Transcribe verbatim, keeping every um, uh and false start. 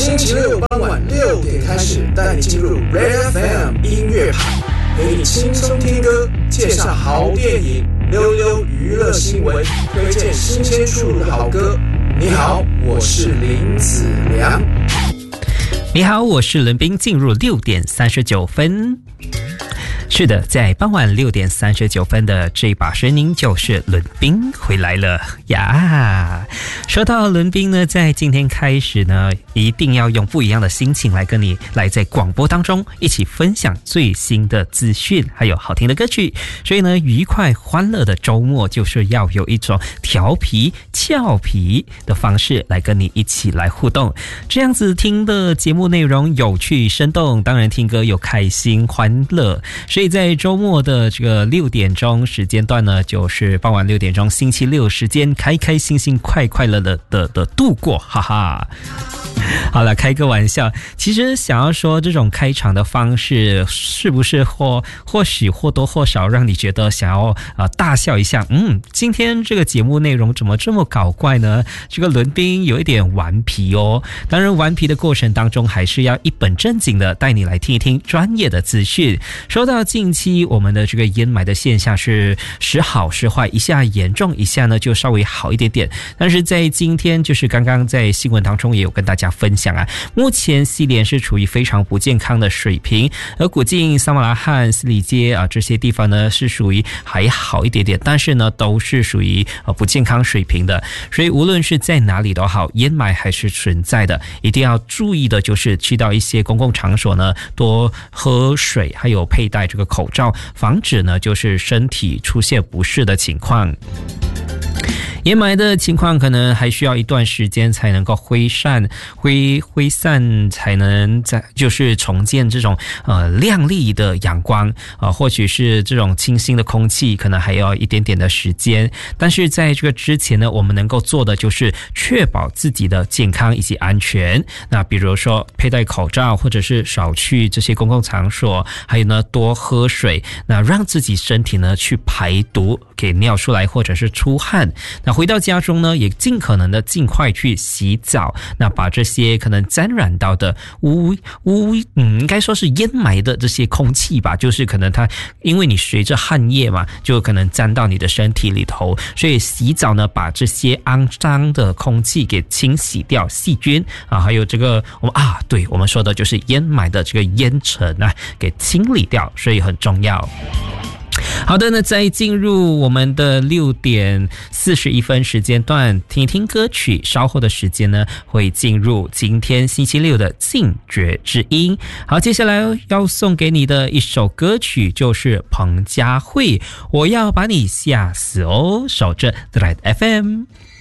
星期六傍晚六点开始，带你进入 Red F M 音乐派，陪你轻松听歌，介绍好电影，溜溜娱乐新闻，推荐新鲜出炉的好歌。你好，我是林子良。 你好，我是伦斌。进入六点三十九分。是的，在傍晚六点三十九分的这一把声音就是伦斌回来了呀。说到伦斌呢，在今天开始呢，一定要用不一样的心情来跟你来在广播当中一起分享最新的资讯，还有好听的歌曲。所以呢，愉快欢乐的周末就是要有一种调皮俏皮的方式来跟你一起来互动，这样子听的节目内容有趣生动，当然听歌有开心欢乐。所以在周末的这个六点钟时间段呢，就是傍晚六点钟星期六时间，开开心心快快乐乐的的度过，哈哈。好了，开个玩笑，其实想要说这种开场的方式是不是或或许或多或少让你觉得想要呃大笑一下，嗯，今天这个节目内容怎么这么搞怪呢？这个伦斌有一点顽皮哦。当然顽皮的过程当中还是要一本正经的带你来听一听专业的资讯。说到近期我们的这个烟霾的现象是时好时坏，一下严重，一下呢就稍微好一点点。但是在今天就是刚刚在新闻当中也有跟大家分享啊，目前西联是处于非常不健康的水平，而古晋、撒马拉罕、斯里街啊这些地方呢是属于还好一点点，但是呢都是属于呃不健康水平的。所以无论是在哪里都好，烟霾还是存在的，一定要注意的就是去到一些公共场所呢多喝水，还有佩戴这个口罩，防止呢就是身体出现不适的情况。烟霾的情况可能还需要一段时间才能够挥散，挥挥散才能在就是重建这种呃亮丽的阳光啊、呃，或许是这种清新的空气，可能还要一点点的时间。但是在这个之前呢，我们能够做的就是确保自己的健康以及安全。那比如说佩戴口罩，或者是少去这些公共场所，还有呢多喝水，那让自己身体呢去排毒，给尿出来或者是出汗。那回到家中呢，也尽可能的尽快去洗澡，那把这些可能沾染到的污污嗯，应该说是烟霾的这些空气吧，就是可能它因为你随着汗液嘛，就可能沾到你的身体里头，所以洗澡呢，把这些肮脏的空气给清洗掉，细菌啊，还有这个我们啊，对我们说的就是烟霾的这个烟尘啊，给清理掉，所以很重要。好的，那在进入我们的六点四十一分时间段，听一听歌曲。稍后的时间呢，会进入今天星期六的禁绝之音。好，接下来要送给你的一首歌曲就是彭佳慧，我要把你吓死哦，守着 Red F M。